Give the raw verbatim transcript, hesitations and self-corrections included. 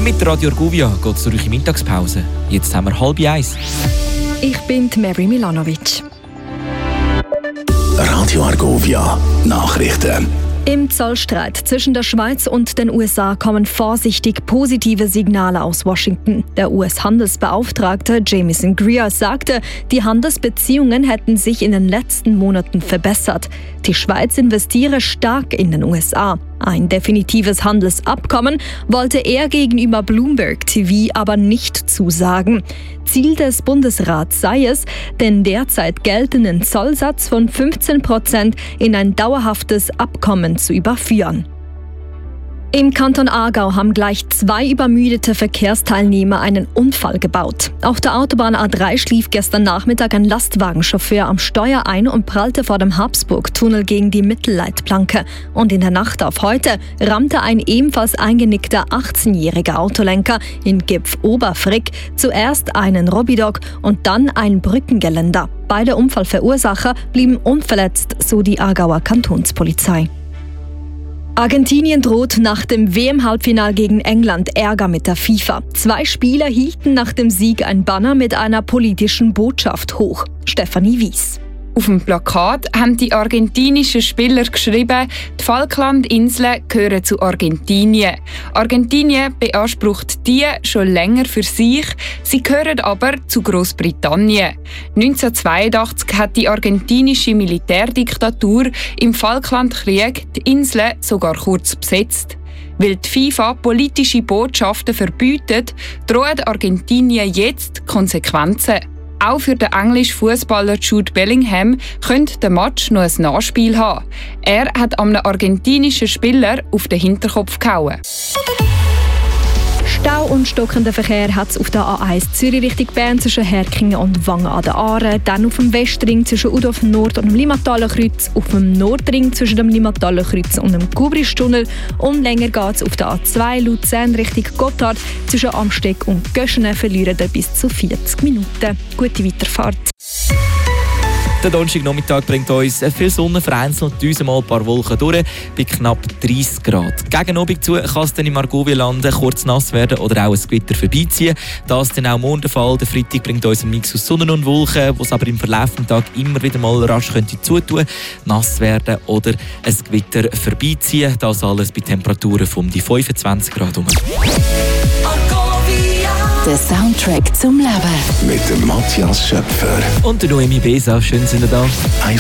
Mit Radio Argovia geht es zurück in Mittagspause. Jetzt haben wir halb eins. Ich bin Mary Milanovic. Radio Argovia Nachrichten. Im Zollstreit zwischen der Schweiz und den U S A kommen vorsichtig positive Signale aus Washington. Der U S-Handelsbeauftragte Jamieson Greer sagte, die Handelsbeziehungen hätten sich in den letzten Monaten verbessert. Die Schweiz investiere stark in den U S A. Ein definitives Handelsabkommen wollte er gegenüber Bloomberg T V aber nicht zusagen. Ziel des Bundesrats sei es, den derzeit geltenden Zollsatz von fünfzehn Prozent in ein dauerhaftes Abkommen zu überführen. Im Kanton Aargau haben gleich zwei übermüdete Verkehrsteilnehmer einen Unfall gebaut. Auf der Autobahn A drei schlief gestern Nachmittag ein Lastwagenchauffeur am Steuer ein und prallte vor dem Habsburg-Tunnel gegen die Mittelleitplanke. Und in der Nacht auf heute rammte ein ebenfalls eingenickter achtzehnjähriger Autolenker in Gipf-Oberfrick zuerst einen Robidog und dann ein Brückengeländer. Beide Unfallverursacher blieben unverletzt, so die Aargauer Kantonspolizei. Argentinien droht nach dem W M-Halbfinal gegen England Ärger mit der FIFA. Zwei Spieler hielten nach dem Sieg ein Banner mit einer politischen Botschaft hoch. Stefanie Wies. Auf dem Plakat haben die argentinischen Spieler geschrieben, die Falklandinseln gehören zu Argentinien. Argentinien beansprucht die schon länger für sich, sie gehören aber zu Großbritannien. neunzehnhundertzweiundachtzig hat die argentinische Militärdiktatur im Falklandkrieg die Inseln sogar kurz besetzt. Weil die FIFA politische Botschaften verbietet, droht Argentinien jetzt Konsequenzen. Auch für den englischen Fußballer Jude Bellingham könnte der Match noch ein Nachspiel haben. Er hat einem argentinischen Spieler auf den Hinterkopf gehauen. Stau und stockenden Verkehr hat es auf der A eins Zürich Richtung Bern zwischen Herkingen und Wangen an der Aare, dann auf dem Westring zwischen Udorf Nord und dem Limmatalenkreuz, auf dem Nordring zwischen dem Limmatalenkreuz und dem Kubristunnel und länger geht es auf der A zwei Luzern Richtung Gotthard zwischen Amsteg und Göschene, verlieren bis zu vierzig Minuten. Gute Weiterfahrt. Der Donnerstagnachmittag bringt uns viel Sonne, vereinzelt uns mal ein paar Wolken durch, bei knapp dreißig Grad. Gegen Abend zu kann es dann im Argovia-Land kurz nass werden oder auch ein Gewitter vorbeiziehen. Das ist dann auch morgen der Fall. Der Freitag bringt uns einen Mix aus Sonne und Wolken, was aber im verlaufenden Tag immer wieder mal rasch könnte zutun, nass werden oder ein Gewitter vorbeiziehen. Das alles bei Temperaturen von die fünfundzwanzig Grad herum. Der Soundtrack zum Leben. Mit dem Matthias Schöpfer. Und der Noemi Besa, schön sind ihr da.